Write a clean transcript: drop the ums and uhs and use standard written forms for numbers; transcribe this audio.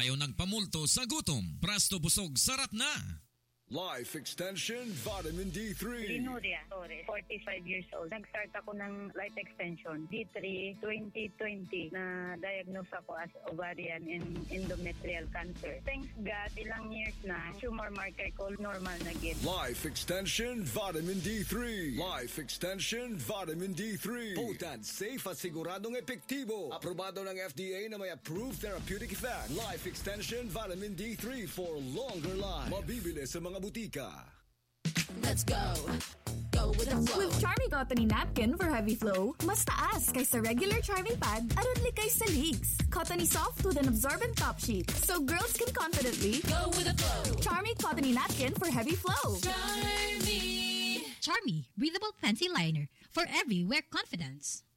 Ayaw nagpamulto sa gutom. Prasto busog sarat na. Life Extension Vitamin D3. Linuria Torres, 45 years old. Nag-start ako ng life extension, D3, 2020, na diagnose ako as ovarian and endometrial cancer. Thanks God, ilang years na, tumor marker ko normal na gid. Life Extension Vitamin D3. Life Extension Vitamin D3. Potent, safe at siguradong epektibo. Aprobado ng FDA na may approved therapeutic effect. Life Extension Vitamin D3 for longer life. Mabibili sa mga butika. Let's go. Go with the flow. With Charmy Cottony Napkin for heavy flow, mas taas kaysa regular Charmy Pad, aron likay sa leaks. Cottony Soft with an absorbent top sheet, so girls can confidently Go with the flow. Charmy Cottony Napkin for heavy flow. Charmy. Charmy, breathable fancy liner for every wear confidence.